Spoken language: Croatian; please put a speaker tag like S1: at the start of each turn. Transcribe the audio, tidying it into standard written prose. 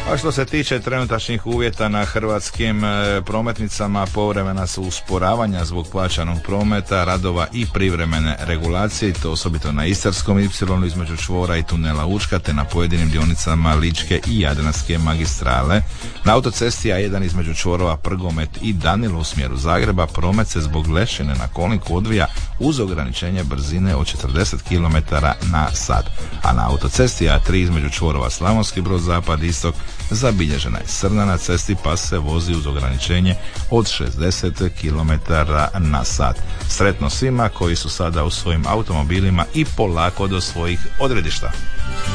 S1: A što se tiče trenutačnih uvjeta na hrvatskim prometnicama, povremena su usporavanja zbog pojačanog prometa, radova i privremene regulacije, i to osobito na Istarskom ipsilonu između čvora i tunela Učka, te na pojedinim dionicama Ličke i Jadranske magistrale. Na autocesti A1 između čvorova Prgomet i Danilo u smjeru Zagreba promet se zbog lešine na kolniku odvija uz ograničenje brzine od 40 km na sat. A na autocesti A3 između čvorova Slavonski Brod zapad istok zabilježena je srna na cesti, pa se vozi uz ograničenje od 60 km na sat. Sretno svima koji su sada u svojim automobilima i polako do svojih odredišta.